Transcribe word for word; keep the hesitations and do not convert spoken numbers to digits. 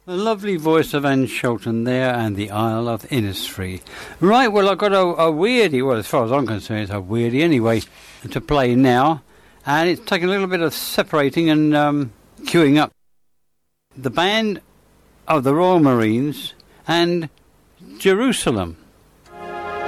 The lovely voice of Anne Shelton there, and the Isle of Innisfree. Right, well, I've got a, a weirdie, well, as far as I'm concerned, it's a weirdie anyway, to play now. And it's taking a little bit of separating and um, queuing up. The band of the Royal Marines and Jerusalem.